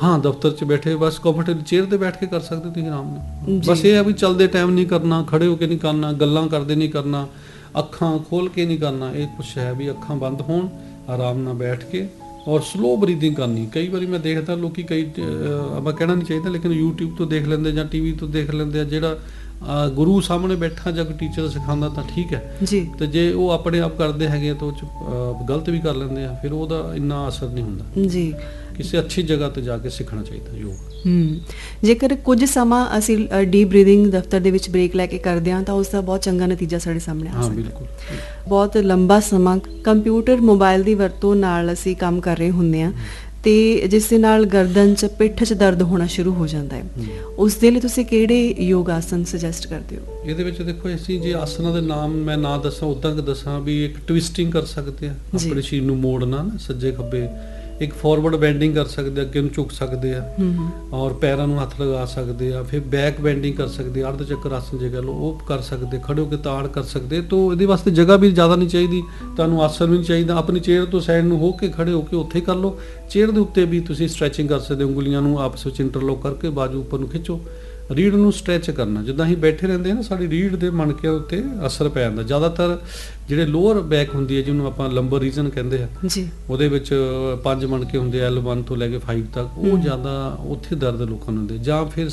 हाँ दफ्तर 'ਚ बैठे बस कंफर्टेबल चेयर ते बैठ के कर सकते तुसीं आराम नाल। बस ये है भी चलते टाइम नहीं करना, खड़े होके नहीं करना, गल्लां करदे नहीं करना, अखां खोल के नहीं करना। ये कुछ है भी अखां बंद होण, आराम नाल बैठ के और स्लो ब्रीदिंग करनी। कई बार मैं देखदा लोग कई ਆਪਾਂ कहना नहीं चाहिए लेकिन यूट्यूब तो देख लेंदे ਜਾਂ टीवी तो देख लेंदे ਜਿਹੜਾ गुरु सामने बैठा ਜਾਂ ਕੋਈ टीचर सिखांदा ਤਾਂ ठीक है जी, ਤੇ ਜੇ ਉਹ ਆਪਣੇ ਆਪ ਕਰਦੇ ਹੈਗੇ ਤਾਂ ਉਹ 'ਚ ਗਲਤ ਵੀ ਕਰ ਲੈਂਦੇ ਆ, ਫਿਰ ਉਹਦਾ ਇੰਨਾ ਅਸਰ ਨਹੀਂ ਹੁੰਦਾ जी। ਕਿਸੇ ਅੱਛੀ ਜਗ੍ਹਾ ਤੇ ਜਾ ਕੇ ਸਿੱਖਣਾ ਚਾਹੀਦਾ ਯੋਗ। ਜੇਕਰ ਕੁਝ ਸਮਾਂ ਅਸੀਂ ਡੀਪ ਬਰੀਦਿੰਗ ਦਫ਼ਤਰ ਦੇ ਵਿੱਚ ਬ੍ਰੇਕ ਲੈ ਕੇ ਕਰਦੇ ਹਾਂ ਤਾਂ ਉਸ ਦਾ ਬਹੁਤ ਚੰਗਾ ਨਤੀਜਾ ਸਾਡੇ ਸਾਹਮਣੇ ਆ ਹਾਂ ਸਕਦਾ। ਬਿਲਕੁਲ। ਬਹੁਤ ਲੰਬਾ ਸਮਾਂ ਕੰਪਿਊਟਰ ਮੋਬਾਈਲ ਦੀ ਵਰਤੋਂ ਨਾਲ ਅਸੀਂ ਕੰਮ ਕਰ ਰਹੇ ਹੁੰਦੇ ਹਾਂ ਤੇ ਜਿਸ ਦੇ ਨਾਲ ਗਰਦਨ 'ਚ ਪਿੱਠ 'ਚ ਦਰਦ ਹੋਣਾ ਸ਼ੁਰੂ ਹੋ ਜਾਂਦਾ ਹੈ। ਉਸ ਦੇ ਲਈ ਤੁਸੀਂ ਕਿਹੜੇ ਯੋਗ ਆਸਨ ਸੁਜੈਸਟ ਕਰਦੇ ਹੋ? ਇਹਦੇ ਵਿੱਚ ਦੇਖੋ ਅਸੀਂ ਜੇ ਆਸਨਾਂ ਦੇ ਨਾਮ ਮੈਂ ਨਾ ਦੱਸਾਂ ਉੱਦਾਂ ਕਿ ਦੱਸਾਂ ਵੀ ਇੱਕ ਟਵਿਸਟਿੰਗ ਕਰ ਸਕਦੇ ਆ, ਆਪਣੇ ਸਰੀਰ ਨੂੰ ਮੋੜਨਾ ਨਾ ਸੱਜੇ ਖੱਬੇ, ਇੱਕ ਫਾਰਵਰਡ ਬੈਂਡਿੰਗ ਕਰ ਸਕਦੇ ਆ, ਅੱਗੇ ਨੂੰ ਝੁਕ ਸਕਦੇ ਆ ਔਰ ਪੈਰਾਂ ਨੂੰ ਹੱਥ ਲਗਾ ਸਕਦੇ ਆ, ਫਿਰ ਬੈਕ ਬੈਂਡਿੰਗ ਕਰ ਸਕਦੇ ਆ, ਅਰਧ ਚੱਕਰ ਆਸਨ ਜੇ ਕਹ ਲਓ ਉਹ ਕਰ ਸਕਦੇ, ਖੜੇ ਹੋ ਕੇ ਤਾੜ ਕਰ ਸਕਦੇ। ਤਾਂ ਇਹਦੇ ਵਾਸਤੇ ਜਗ੍ਹਾ ਵੀ ਜ਼ਿਆਦਾ ਨਹੀਂ ਚਾਹੀਦੀ, ਤੁਹਾਨੂੰ ਆਸਨ ਵੀ ਨਹੀਂ ਚਾਹੀਦਾ, ਆਪਣੀ ਚੇਅਰ ਤੋਂ ਸਾਈਡ ਨੂੰ ਹੋ ਕੇ ਖੜੇ ਹੋ ਕੇ ਉੱਥੇ ਹੀ ਕਰ ਲਓ। ਚੇਅਰ ਦੇ ਉੱਤੇ ਵੀ ਤੁਸੀਂ ਸਟ੍ਰੈਚਿੰਗ ਕਰ ਸਕਦੇ ਹੋ, ਉਂਗਲੀਆਂ ਨੂੰ ਆਪਸ ਵਿੱਚ ਇੰਟਰਲੋਕ ਕਰਕੇ ਬਾਜੂ ਉੱਪਰ ਨੂੰ ਖਿੱਚੋ, ਰੀੜ ਨੂੰ ਸਟ੍ਰੈਚ ਕਰਨਾ। ਜਿੱਦਾਂ ਅਸੀਂ ਬੈਠੇ ਰਹਿੰਦੇ ਨਾ ਸਾਡੀ ਰੀੜ ਦੇ ਮਣਕਿਆਂ ਉੱਤੇ ਅਸਰ ਪੈ ਜਾਂਦਾ। ਜ਼ਿਆਦਾਤਰ ਜਿਹੜੇ ਲੋਅਰ ਬੈਕ ਹੁੰਦੀ ਹੈ ਜਿਹਨੂੰ ਆਪਾਂ ਲੰਬਰ ਰੀਜਨ ਕਹਿੰਦੇ ਆ ਜੀ, ਉਹਦੇ ਵਿੱਚ 5 ਮਣਕੇ ਹੁੰਦੇ L1 ਤੋਂ ਲੈ ਕੇ 5 ਤੱਕ, ਉਹ ਜ਼ਿਆਦਾ ਉੱਥੇ ਦਰਦ ਲੋਕਾਂ ਨੂੰ ਹੁੰਦੇ। ਜਾਂ ਫਿਰ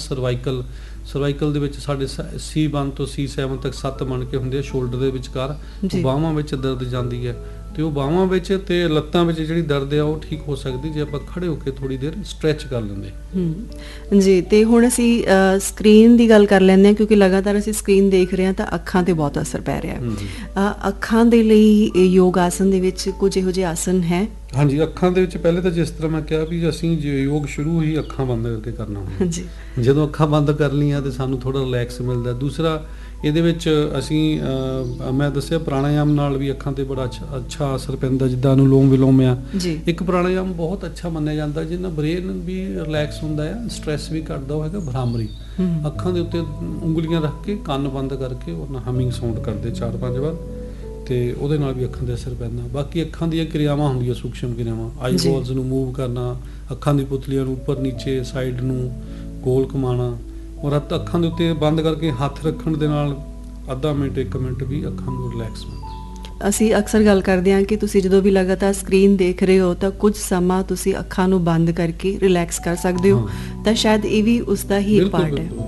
ਸਰਵਾਈਕਲ ਦੇ ਵਿੱਚ ਸਾਡੇ C1 ਤੋਂ C7 ਤੱਕ 7 ਮਣਕੇ ਹੁੰਦੇ ਆ ਸ਼ੋਲਡਰ ਦੇ ਵਿਚਕਾਰ, ਬਾਹਾਂ ਵਿੱਚ ਦਰਦ ਜਾਂਦੀ ਹੈ ਤੇ ਉਹ ਬਾਹਾਂ ਵਿੱਚ ਤੇ ਲੱਤਾਂ ਵਿੱਚ ਜਿਹੜੀ ਦਰਦ ਆ ਉਹ ਠੀਕ ਹੋ ਸਕਦੀ ਜੇ ਆਪਾਂ ਖੜੇ ਹੋ ਕੇ ਥੋੜੀ ਦੇਰ ਸਟ੍ਰੈਚ ਕਰ ਲੈਂਦੇ। ਜੀ, ਤੇ ਹੁਣ ਅਸੀਂ ਸਕਰੀਨ ਦੀ ਗੱਲ ਕਰ ਲੈਂਦੇ ਹਾਂ ਕਿਉਂਕਿ ਲਗਾਤਾਰ ਅਸੀਂ ਸਕਰੀਨ ਦੇਖ ਰਹੇ ਹਾਂ ਤਾਂ ਅੱਖਾਂ ਤੇ ਬਹੁਤ ਅਸਰ ਪੈ ਰਿਹਾ ਹੈ। ਅੱਖਾਂ ਦੇ ਲਈ ਯੋਗ ਆਸਨ ਦੇ ਵਿੱਚ ਕੁਝ ਇਹੋ ਜਿਹੇ ਆਸਨ ਹੈ? ਹਾਂਜੀ, ਅੱਖਾਂ ਦੇ ਵਿੱਚ ਪਹਿਲੇ ਤਾਂ ਜਿਸ ਤਰ੍ਹਾਂ ਮੈਂ ਕਿਹਾ ਵੀ ਅਸੀਂ ਯੋਗ ਸ਼ੁਰੂ ਹੀ ਅੱਖਾਂ ਬੰਦ ਕਰਕੇ ਕਰਨਾ ਹੁੰਦਾ ਜੀ। ਜਦੋਂ ਅੱਖਾਂ ਬੰਦ ਕਰ ਲਈਆਂ ਤੇ ਸਾਨੂੰ ਥੋੜਾ ਰਿਲੈਕਸ ਮਿਲਦਾ। ਦੂਸਰਾ ਇਹਦੇ ਵਿੱਚ ਅਸੀਂ ਮੈਂ ਦੱਸਿਆ ਪ੍ਰਾਣਾਯਾਮ ਨਾਲ ਵੀ ਅੱਖਾਂ ਤੇ ਬੜਾ ਅੱਛਾ ਅਸਰ ਪੈਂਦਾ, ਜਿੱਦਾਂ ਅਨੁਲੋਮ ਵਿਲੋਮ ਆ। ਇੱਕ ਪ੍ਰਾਣਾਯਾਮ ਬਹੁਤ ਅੱਛਾ ਮੰਨਿਆ ਜਾਂਦਾ ਜਿਹਦੇ ਨਾਲ ਬ੍ਰੇਨ ਵੀ ਰਿਲੈਕਸ ਹੁੰਦਾ ਆ, ਸਟ੍ਰੈਸ ਵੀ ਘਟਦਾ। ਉਹ ਹੈਗਾ ਭ੍ਰਾਮਰੀ। ਅੱਖਾਂ ਦੇ ਉੱਤੇ ਉਂਗਲੀਆਂ ਰੱਖ ਕੇ ਕੰਨ ਬੰਦ ਕਰਕੇ ਉਹਨਾਂ ਹਮਿੰਗ ਸਾਊਂਡ ਕਰਦੇ 4-5 ਵਾਰ ਤੇ ਉਹਦੇ ਨਾਲ ਵੀ ਅੱਖਾਂ ਦੇ ਅਸਰ ਪੈਂਦਾ। ਬਾਕੀ ਅੱਖਾਂ ਦੀਆਂ ਕਿਰਿਆਵਾਂ ਹੁੰਦੀਆਂ ਸੂਖਸ਼ਮ ਕਿਰਿਆਵਾਂ, ਆਈ ਬੋਲਸ ਨੂੰ ਮੂਵ ਕਰਨਾ, ਅੱਖਾਂ ਦੀ ਪੁਤਲੀਆਂ ਨੂੰ ਉੱਪਰ ਨੀਚੇ ਸਾਈਡ ਨੂੰ ਗੋਲ ਘੁਮਾਉਣਾ ਔਰ ਅੱਖਾਂ ਦੇ ਉੱਤੇ ਬੰਦ ਕਰਕੇ ਹੱਥ ਰੱਖਣ ਦੇ ਨਾਲ ਅੱਧਾ ਮਿੰਟ 1 ਮਿੰਟ ਵੀ ਅੱਖਾਂ ਨੂੰ ਰਿਲੈਕਸ ਮਿਲਦਾ। ਅਸੀਂ ਅਕਸਰ ਗੱਲ ਕਰਦੇ ਹਾਂ ਕਿ ਤੁਸੀਂ ਜਦੋਂ ਵੀ ਲਗਾਤਾਰ ਸਕਰੀਨ ਦੇਖ ਰਹੇ ਹੋ ਤਾਂ ਕੁਝ ਸਮਾਂ ਤੁਸੀਂ ਅੱਖਾਂ ਨੂੰ ਬੰਦ ਕਰਕੇ ਰਿਲੈਕਸ ਕਰ ਸਕਦੇ ਹੋ, ਤਾਂ ਸ਼ਾਇਦ ਇਹ ਵੀ ਉਸ ਦਾ ਹੀ ਇੱਕ ਪਾਰਟ ਹੈ।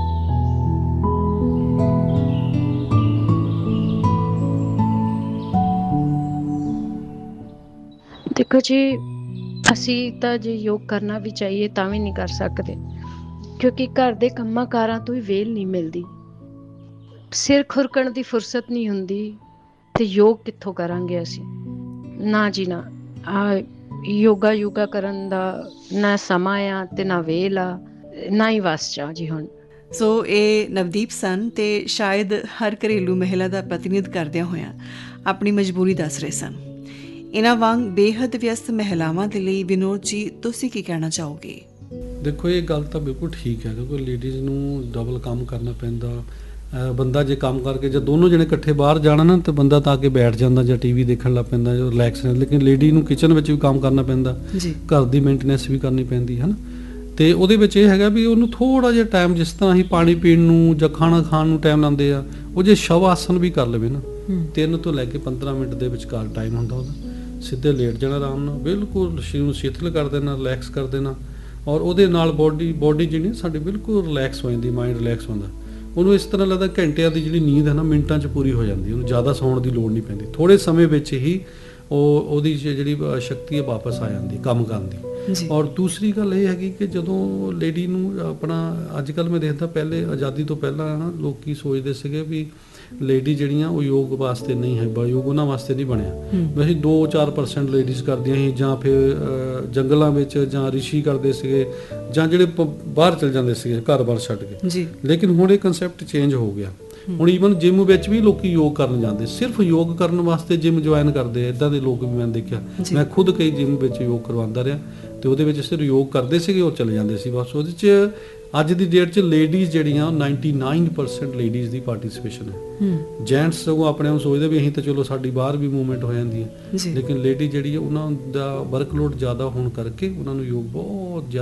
ਦੇਖੋ ਜੀ, ਅਸੀਂ ਤਾਂ ਜੇ ਯੋਗ ਕਰਨਾ ਵੀ ਚਾਹੀਏ ਤਾਂ ਵੀ ਨਹੀਂ ਕਰ ਸਕਦੇ ਕਿਉਂਕਿ ਘਰ ਦੇ ਕੰਮਾਂ ਕਾਰਾਂ ਤੋਂ ਹੀ ਵਿਹਲ ਨਹੀਂ ਮਿਲਦੀ, ਸਿਰ ਖੁਰਕਣ ਦੀ ਫੁਰਸਤ ਨਹੀਂ ਹੁੰਦੀ ਤੇ ਯੋਗ ਕਿੱਥੋਂ ਕਰਾਂਗੇ ਅਸੀਂ? ਨਾ ਜੀ ਨਾ, ਯੋਗਾ ਕਰਨ ਦਾ ਨਾ ਸਮਾਂ ਆ ਤੇ ਨਾ ਵਿਹਲ ਆ, ਨਾ ਹੀ ਵਸ ਚ ਜੀ ਹੁਣ। ਸੋ ਇਹ ਨਵਦੀਪ ਸਨ ਤੇ ਸ਼ਾਇਦ ਹਰ ਘਰੇਲੂ ਮਹਿਲਾ ਦਾ ਪ੍ਰਤੀਨਿਧ ਕਰਦਿਆਂ ਹੋਇਆਂ ਆਪਣੀ ਮਜਬੂਰੀ ਦੱਸ ਰਹੇ ਸਨ। ਇਹਨਾਂ ਵਾਂਗ ਬੇਹੱਦ ਵਿਅਸਤ ਮਹਿਲਾਵਾਂ ਦੇ ਲਈ ਵਿਨੋਦ ਜੀ ਤੁਸੀਂ ਕੀ ਕਹਿਣਾ ਚਾਹੋਗੇ? ਦੇਖੋ ਇਹ ਗੱਲ ਤਾਂ ਬਿਲਕੁਲ ਠੀਕ ਹੈ ਕਿਉਂਕਿ ਲੇਡੀਜ਼ ਨੂੰ ਡਬਲ ਕੰਮ ਕਰਨਾ ਪੈਂਦਾ। ਬੰਦਾ ਜੇ ਕੰਮ ਕਰਕੇ ਜਾਂ ਦੋਨੋਂ ਜਣੇ ਇਕੱਠੇ ਬਾਹਰ ਜਾਣਾ ਨਾ ਤਾਂ ਬੰਦਾ ਤਾਂ ਆ ਕੇ ਬੈਠ ਜਾਂਦਾ ਜਾਂ TV ਦੇਖਣ ਲੱਗ ਪੈਂਦਾ ਜਾਂ ਰਿਲੈਕਸ, ਲੇਕਿਨ ਲੇਡੀ ਨੂੰ ਕਿਚਨ ਵਿੱਚ ਵੀ ਕੰਮ ਕਰਨਾ ਪੈਂਦਾ, ਘਰ ਦੀ ਮੇਨਟੇਨੈਂਸ ਵੀ ਕਰਨੀ ਪੈਂਦੀ ਹੈ ਨਾ। ਅਤੇ ਉਹਦੇ ਵਿੱਚ ਇਹ ਹੈਗਾ ਵੀ ਉਹਨੂੰ ਥੋੜ੍ਹਾ ਜਿਹਾ ਟਾਈਮ, ਜਿਸ ਤਰ੍ਹਾਂ ਅਸੀਂ ਪਾਣੀ ਪੀਣ ਨੂੰ ਜਾਂ ਖਾਣਾ ਖਾਣ ਨੂੰ ਟਾਈਮ ਲਾਉਂਦੇ ਆ, ਉਹ ਜੇ ਸ਼ਵ ਆਸਨ ਵੀ ਕਰ ਲਵੇ ਨਾ 3 ਤੋਂ ਲੈ ਕੇ 15 ਮਿੰਟ ਦੇ ਵਿਚਕਾਰ ਟਾਈਮ ਹੁੰਦਾ ਉਹਦਾ, ਸਿੱਧੇ ਲੇਟ ਜਾਣਾ ਆਰਾਮ ਨਾਲ, ਬਿਲਕੁਲ ਸਰੀਰ ਨੂੰ ਸ਼ਿਥਿਲ ਕਰ ਦੇਣਾ, ਰਿਲੈਕਸ ਕਰ ਦੇਣਾ ਔਰ ਉਹਦੇ ਨਾਲ ਬੋਡੀ ਜਿਹੜੀ ਸਾਡੀ ਬਿਲਕੁਲ ਰਿਲੈਕਸ ਹੋ ਜਾਂਦੀ, ਮਾਈਂਡ ਰਿਲੈਕਸ ਹੁੰਦਾ। ਉਹਨੂੰ ਇਸ ਤਰ੍ਹਾਂ ਲੱਗਦਾ ਘੰਟਿਆਂ ਦੀ ਜਿਹੜੀ ਨੀਂਦ ਹੈ ਨਾ ਮਿੰਟਾਂ 'ਚ ਪੂਰੀ ਹੋ ਜਾਂਦੀ, ਉਹਨੂੰ ਜ਼ਿਆਦਾ ਸੌਣ ਦੀ ਲੋੜ ਨਹੀਂ ਪੈਂਦੀ, ਥੋੜ੍ਹੇ ਸਮੇਂ ਵਿੱਚ ਹੀ ਉਹਦੀ ਜਿਹੜੀ ਸ਼ਕਤੀ ਹੈ ਵਾਪਸ ਆ ਜਾਂਦੀ ਕੰਮ ਕਰਨ ਦੀ। ਔਰ ਦੂਸਰੀ ਗੱਲ ਇਹ ਹੈਗੀ ਕਿ ਜਦੋਂ ਲੇਡੀ ਨੂੰ ਆਪਣਾ, ਅੱਜ ਕੱਲ੍ਹ ਮੈਂ ਦੇਖਦਾ ਪਹਿਲੇ ਆਜ਼ਾਦੀ ਤੋਂ ਪਹਿਲਾਂ ਨਾ ਲੋਕ ਸੋਚਦੇ ਸੀਗੇ ਵੀ ਲੇਡੀ ਜਿਹੜੀਆਂ ਉਹ ਯੋਗ ਵਾਸਤੇ ਨਹੀਂ ਹੈ, ਯੋਗ ਉਹਨਾਂ ਵਾਸਤੇ ਨਹੀਂ ਬਣਿਆ। ਵੈਸੇ 2-4% ਲੇਡੀਜ਼ ਕਰਦੀਆਂ ਸੀ ਜਾਂ ਫਿਰ ਜੰਗਲਾਂ ਵਿੱਚ ਜਾਂ ਰਿਸ਼ੀ ਕਰਦੇ ਸੀਗੇ ਜਾਂ ਜਿਹੜੇ ਬਾਹਰ ਚਲ ਜਾਂਦੇ ਸੀਗੇ ਘਰ-ਬਾਰ ਛੱਡ ਕੇ। ਲੇਕਿਨ ਹੁਣ ਇਹ ਕੰਸੈਪਟ ਚੇਂਜ ਹੋ ਗਿਆ। ਹੁਣ ਈਵਨ ਜਿਮ ਵਿੱਚ ਵੀ ਲੋਕ ਯੋਗ ਕਰਨ ਜਾਂਦੇ, ਸਿਰਫ ਯੋਗ ਕਰਨ ਵਾਸਤੇ ਜਿਮ ਜੁਆਇਨ ਕਰਦੇ ਆ। ਇੱਦਾਂ ਦੇ ਲੋਕ ਵੀ ਮੈਂ ਦੇਖਿਆ, ਮੈਂ ਖੁਦ ਕਈ ਜਿਮ ਵਿੱਚ ਯੋਗ ਕਰਵਾਉਂਦਾ ਰਿਹਾ ਅਤੇ ਉਹਦੇ ਵਿੱਚ ਸਿਰਫ ਯੋਗ ਕਰਦੇ ਸੀਗੇ, ਉਹ ਚਲੇ ਜਾਂਦੇ ਸੀ ਬਸ। ਉਹਦੇ 'ਚ ਅੱਜ ਦੀ ਡੇਟ 'ਚ ਲੇਡੀਜ਼ ਜਿਹੜੀਆਂ 99% ਲੇਡੀਜ਼ ਦੀ ਪਾਰਟੀਸਪੇਸ਼ਨ ਹੈ। ਜੈਂਟਸ ਸਗੋਂ ਆਪਣੇ ਆਪ ਸੋਚਦੇ ਵੀ ਅਸੀਂ ਤਾਂ ਚਲੋ ਸਾਡੀ ਬਾਹਰ ਵੀ ਮੂਵਮੈਂਟ ਹੋ ਜਾਂਦੀ ਹੈ, ਲੇਕਿਨ ਲੇਡੀ ਜਿਹੜੀ ਹੈ ਉਹਨਾਂ ਦਾ ਵਰਕਲੋਡ ਜ਼ਿਆਦਾ ਹੋਣ ਕਰਕੇ ਉਹਨਾਂ ਨੂੰ ਯੋਗ ਬਹੁਤ